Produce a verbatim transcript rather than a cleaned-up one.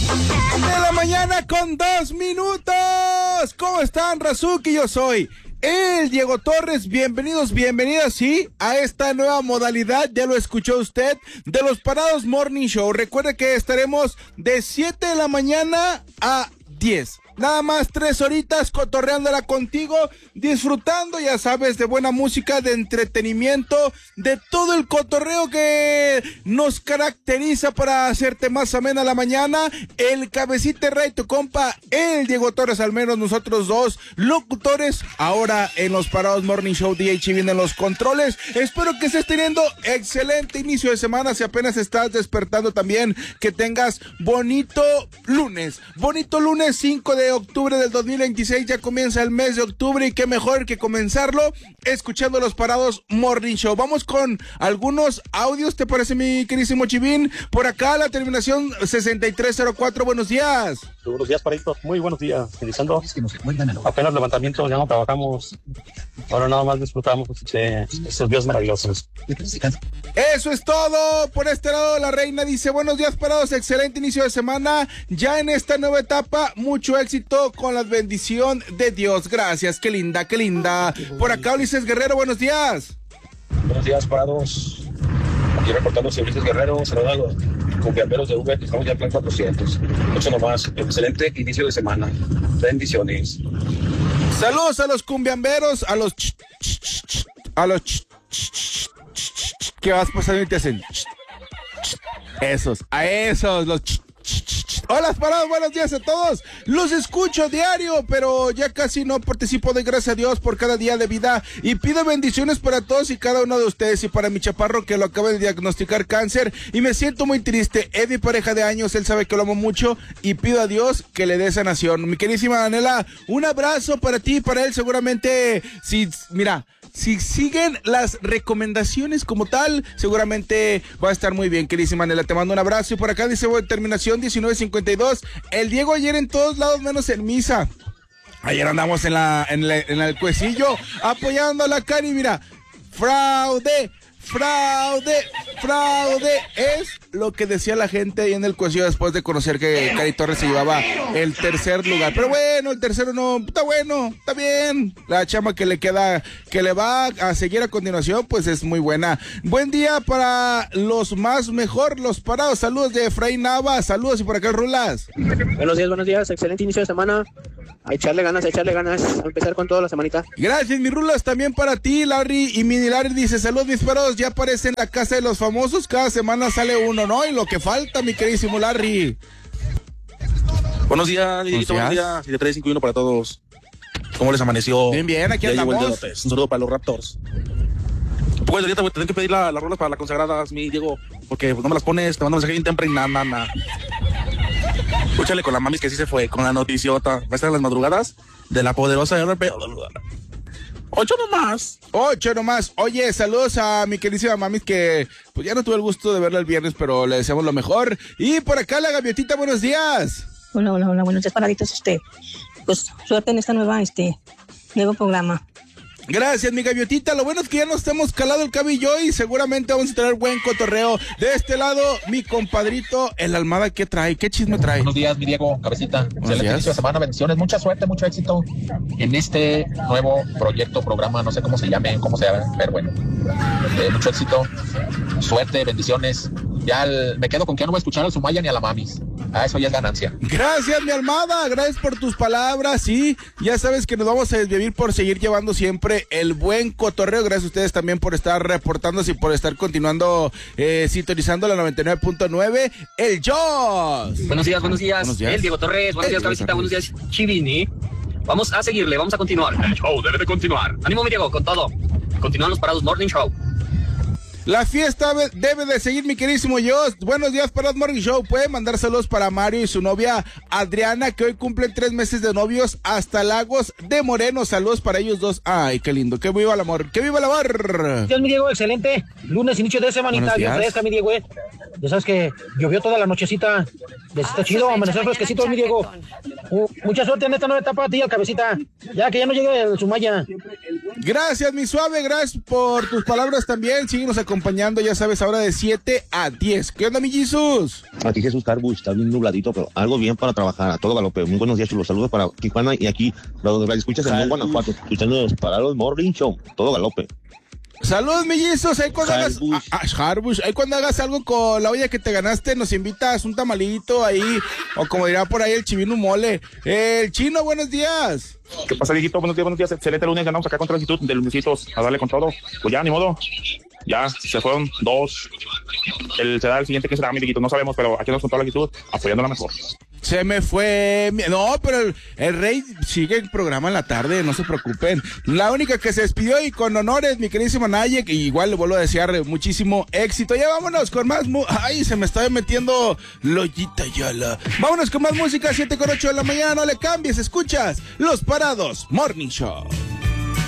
De la mañana con dos minutos. ¿Cómo están, Razuki? Yo soy el Diego Torres. Bienvenidos, bienvenidas, sí, a esta nueva modalidad, ya lo escuchó usted, de los Parados Morning Show. Recuerde que estaremos de siete de la mañana a diez. Nada más tres horitas cotorreándola contigo, disfrutando, ya sabes, de buena música, de entretenimiento, de todo el cotorreo que nos caracteriza para hacerte más amena la mañana. El cabecita rey, tu compa, el Diego Torres, al menos nosotros dos locutores, ahora en los Parados Morning Show. D H viene en los controles. Espero que estés teniendo excelente inicio de semana. Si apenas estás despertando también, que tengas bonito lunes, bonito lunes cinco de octubre del dos mil veintiséis. Ya comienza el mes de octubre y qué mejor que comenzarlo escuchando los Parados Morning Show. Vamos con algunos audios, ¿te parece, mi queridísimo Chivín? Por acá la terminación sesenta y tres cero cuatro, buenos días. Buenos días, Parito, muy buenos días. Felizando, apenas levantamiento, ya no trabajamos, ahora nada más disfrutamos de estos días maravillosos. Eso es todo. Por este lado, la reina dice: buenos días, Parados, excelente inicio de semana, ya en esta nueva etapa, mucho éxito con la bendición de Dios. Gracias, qué linda, qué linda. Por acá, Ulises Guerrero, buenos días. Buenos días, Parados. Aquí reportando Ulises Guerrero, saludos a los cumbiamberos de V, estamos ya en plan cuatrocientos. Mucho nomás, excelente inicio de semana. Bendiciones. Saludos a los cumbiamberos, a los ch, ch, ch, ch, a los ch, ch, ch, ch, que vas pasando y te hacen ch, ch, esos, a esos, los ch, ch, ch. Hola, Parados, buenos días a todos. Los escucho diario, pero ya casi no participo, de gracias a Dios por cada día de vida, y pido bendiciones para todos y cada uno de ustedes, y para mi chaparro que lo acaba de diagnosticar cáncer y me siento muy triste. Eddie, pareja de años, él sabe que lo amo mucho y pido a Dios que le dé sanación. Mi queridísima Daniela, un abrazo para ti y para él. Seguramente, si, mira, si siguen las recomendaciones como tal, seguramente va a estar muy bien, queridísima Nela. Te mando un abrazo. Y por acá dice, bueno, terminación diecinueve cincuenta y dos. El Diego ayer en todos lados menos en misa. Ayer andamos en la en, la, en el cuecillo apoyando a la Cari. Mira, fraude, fraude, fraude. Es lo que decía la gente ahí en el cuecillo después de conocer que Cari Torres se llevaba el tercer lugar. Pero bueno, el tercero no, está bueno, está bien. La chama que le queda, que le va a seguir a continuación, pues es muy buena. Buen día para los más mejor, los Parados. Saludos de Efraín Nava, saludos. Y por acá, Rulas. Buenos días, buenos días, excelente inicio de semana. A echarle ganas, a echarle ganas, a empezar con toda la semanita. Gracias, mi Rulas, también para ti, Larry. Y Mini Larry dice, saludos, mis Parados, ya aparece en la casa de los famosos, cada semana sale uno, ¿no? Y lo que falta, mi queridísimo Larry. Buenos días, buenos días, buenos días. siete tres cinco uno para todos. ¿Cómo les amaneció? Bien, bien, aquí ya andamos. Un saludo para los Raptors. Pues ahorita voy a tener que pedir las la rolas para las consagradas, mi Diego, porque no me las pones, te mando mensaje bien temprano y nada, nada, nada. Escúchale con la mamis que sí se fue, con la noticiota. Va a estar en las madrugadas de la poderosa R P. Ocho nomás. Ocho nomás. Oye, saludos a mi queridísima mamis que pues ya no tuve el gusto de verla el viernes, pero le deseamos lo mejor. Y por acá la Gaviotita, buenos días. Hola, hola, hola, buenos días, Paraditos. Este, pues suerte en esta nueva, este, nuevo programa. Gracias, mi Gaviotita. Lo bueno es que ya nos hemos calado el cabello y seguramente vamos a tener buen cotorreo. De este lado, mi compadrito, el Almada, ¿qué trae? ¿Qué chisme trae? Buenos días, mi Diego, cabecita. Excelente inicio de semana, bendiciones, mucha suerte, mucho éxito en este nuevo proyecto, programa, no sé cómo se llame, cómo se llama, pero bueno, eh, mucho éxito, suerte, bendiciones. Ya el, me quedo con que ya no voy a escuchar al Sumaya ni a la Mamis. Ah, eso ya es ganancia. Gracias, mi Almada, gracias por tus palabras. Sí, ya sabes que nos vamos a desvivir por seguir llevando siempre el buen cotorreo. Gracias a ustedes también por estar reportándose y por estar continuando eh, sintonizando la noventa y nueve punto nueve. El Joss. Buenos días, buenos días. Buenos días. El Diego Torres. Buenos el días, cabecita. Buenos días, Chivini. Vamos a seguirle, vamos a continuar. El show debe de continuar. Ánimo, mi Diego, con todo. Continúan los Parados Morning Show. La fiesta debe de seguir, mi queridísimo Joss. Buenos días, Parados Morning Show. Puede mandar saludos para Mario y su novia Adriana, que hoy cumplen tres meses de novios, hasta Lagos de Moreno. Saludos para ellos dos. Ay, qué lindo. Que viva el amor. Que viva el amor. Dios, mi Diego, excelente. Lunes, inicio de semanita. Bien fresca, mi Diego. Ya sabes que llovió toda la nochecita. Está ah, chido, amanecer fresquecito, mi Diego. Uh, mucha suerte en esta nueva etapa a ti, al cabecita. Ya que ya no llegue el Sumaya. Gracias, mi suave, gracias por tus palabras también. Síguenos acompañando, ya sabes, ahora de siete a diez. ¿Qué onda, mi Jesus? Aquí Jesús Carbush, está bien nubladito, pero algo bien para trabajar. A todo galope. Muy buenos días, chulos. Saludos para Tijuana y aquí, los escuchas en Guanajuato. Escuchando para los Morning Show. Todo galope. Saludos, mellizos. Ahí cuando hagas, ah, ah, Harbush, ahí cuando hagas algo con la olla que te ganaste, nos invitas un tamalito ahí, o como dirá por ahí el chivino mole. El Chino, buenos días. ¿Qué pasa, Dieguito? Buenos días, buenos días. Excelente lunes, ganamos acá contra la actitud de lunesitos a darle con todo. Pues ya, ni modo. Ya, se fueron dos. El, será el siguiente que será, mi Dieguito, no sabemos, pero aquí nos con toda la actitud, apoyándola mejor. Se me fue. No, pero el, el Rey sigue el programa en la tarde, no se preocupen. La única que se despidió y con honores, mi queridísima Nayek, y igual le vuelvo a desear muchísimo éxito. Ya vámonos con más. Mu- Ay, se me está metiendo Loyita Yala. Vámonos con más música, siete con ocho de la mañana. No le cambies, escuchas Los Parados Morning Show.